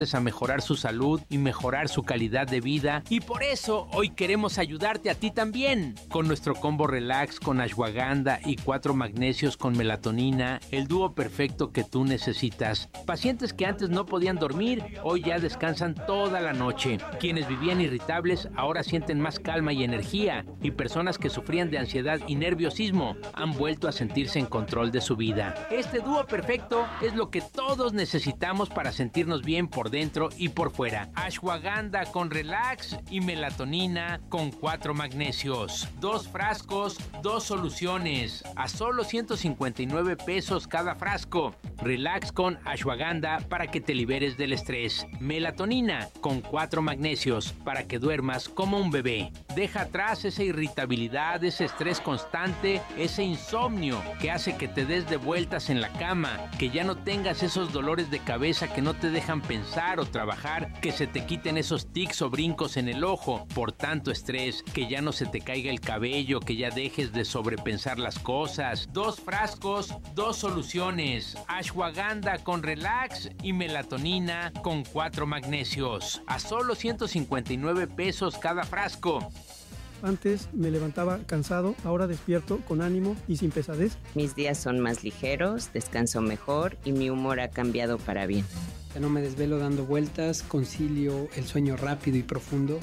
a mejorar su salud y mejorar su calidad de vida, y por eso hoy queremos ayudarte a ti también con nuestro combo relax con ashwagandha y 4 magnesios con melatonina, el dúo perfecto que tú necesitas. Pacientes que antes no podían dormir, hoy ya descansan toda la noche. Quienes vivían irritables ahora sienten más calma y energía, y personas que sufrían de ansiedad y nerviosismo han vuelto a sentirse en control de su vida. Este dúo perfecto es lo que todos necesitamos para sentirnos bien por dentro y por fuera. Ashwagandha con relax y melatonina con 4 magnesios. 2 frascos, 2 soluciones. A solo 159 pesos cada frasco. Relax con ashwagandha para que te liberes del estrés. Melatonina con 4 magnesios para que duermas como un bebé. Deja atrás esa irritabilidad, ese estrés constante, ese insomnio que hace que te des de vueltas en la cama, que ya no tengas esos dolores de cabeza que no te dejan pensar o trabajar, que se te quiten esos tics o brincos en el ojo por tanto estrés, que ya no se te caiga el cabello, que ya dejes de sobrepensar las cosas. 2 frascos, 2 soluciones. Ashwagandha con relax y melatonina con 4 magnesios. A solo 159 pesos cada frasco. Antes me levantaba cansado, ahora despierto con ánimo y sin pesadez. Mis días son más ligeros, descanso mejor y mi humor ha cambiado para bien. Ya no me desvelo dando vueltas, concilio el sueño rápido y profundo.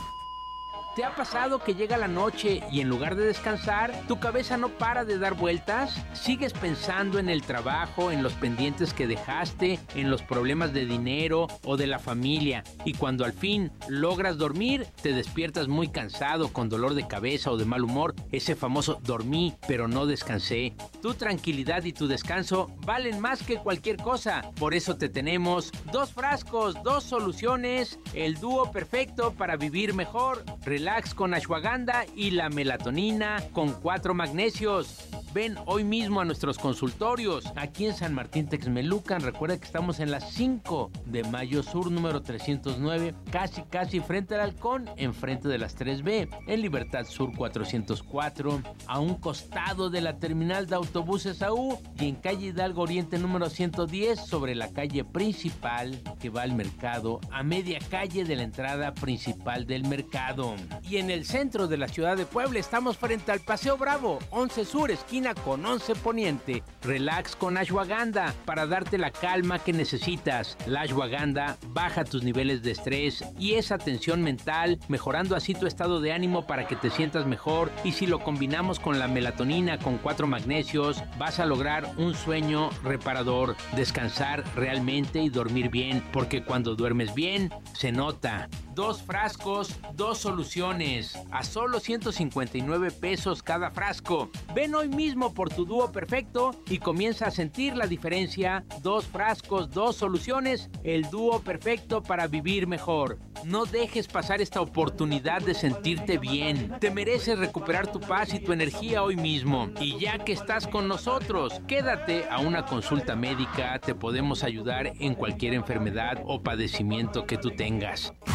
¿Te ha pasado que llega la noche y en lugar de descansar, tu cabeza no para de dar vueltas? ¿Sigues pensando en el trabajo, en los pendientes que dejaste, en los problemas de dinero o de la familia? Y cuando al fin logras dormir, te despiertas muy cansado, con dolor de cabeza o de mal humor, ese famoso dormí pero no descansé. Tu tranquilidad y tu descanso valen más que cualquier cosa. Por eso te tenemos 2 frascos, 2 soluciones, el dúo perfecto para vivir mejor. Relax con ashwagandha y la melatonina con 4 magnesios. Ven hoy mismo a nuestros consultorios aquí en San Martín Texmelucan. Recuerda que estamos en la 5 de Mayo Sur, número 309, casi frente al Halcón, enfrente de las 3B, en Libertad Sur 404, a un costado de la terminal de autobuses AU, y en calle Hidalgo Oriente número 110, sobre la calle principal que va al mercado, a media calle de la entrada principal del mercado. Y en el centro de la ciudad de Puebla estamos frente al Paseo Bravo, 11 Sur, esquina con 11 Poniente. Relax con ashwagandha para darte la calma que necesitas. La ashwagandha baja tus niveles de estrés y esa tensión mental, mejorando así tu estado de ánimo para que te sientas mejor. Y si lo combinamos con la melatonina con 4 magnesios, vas a lograr un sueño reparador, descansar realmente y dormir bien, porque cuando duermes bien, se nota. 2 frascos, 2 soluciones, a solo 159 pesos cada frasco. Ven hoy mismo por tu dúo perfecto y comienza a sentir la diferencia. 2 frascos, 2 soluciones, el dúo perfecto para vivir mejor. No dejes pasar esta oportunidad de sentirte bien. Te mereces recuperar tu paz y tu energía hoy mismo. Y ya que estás con nosotros, quédate a una consulta médica. Te podemos ayudar en cualquier enfermedad o padecimiento que tú tengas.